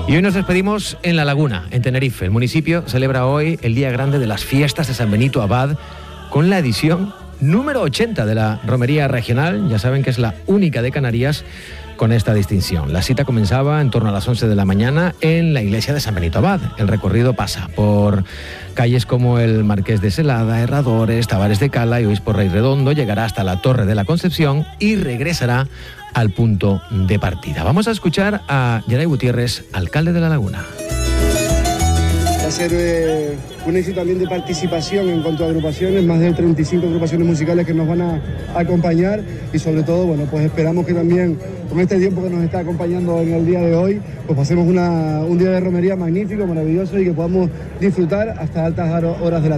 Y hoy nos despedimos en La Laguna, en Tenerife. El municipio celebra hoy el día grande de las fiestas de San Benito Abad con la edición número 80 de la Romería Regional. Ya saben que es la única de Canarias con esta distinción. La cita comenzaba en torno a las 11 de la mañana en la iglesia de San Benito Abad. El recorrido pasa por calles como el Marqués de Celada, Herradores, Tavares de Cala y Obispo Rey Redondo. Llegará hasta la Torre de la Concepción y regresará al punto de partida. Vamos a escuchar a Geray Gutiérrez, alcalde de La Laguna. Va a ser un éxito también de participación en cuanto a agrupaciones, más de 35 agrupaciones musicales que nos van a acompañar y sobre todo, bueno, pues esperamos que también con este tiempo que nos está acompañando en el día de hoy, pues pasemos un día de romería magnífico, maravilloso y que podamos disfrutar hasta altas horas de la tarde.